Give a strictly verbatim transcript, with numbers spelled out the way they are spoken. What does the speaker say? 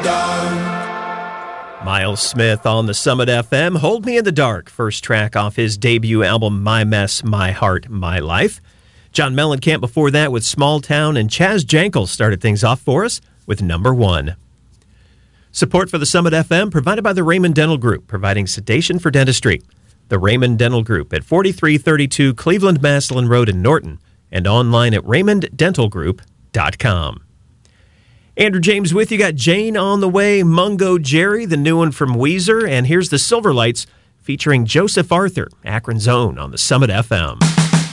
dark. Miles Smith on the Summit F M, Hold Me in the Dark, first track off his debut album, My Mess, My Heart, My Life. John Mellencamp before that with Small Town, and Chaz Jankel started things off for us with Number One. Support for the Summit F M provided by the Raymond Dental Group, providing sedation for dentistry. The Raymond Dental Group at forty-three thirty-two Cleveland Maslin Road in Norton, and online at raymond dental group dot com. Andrew James with you. Got Jane on the way, Mungo Jerry, the new one from Weezer, and here's the Silverlights featuring Joseph Arthur, Akron's own, on the Summit F M.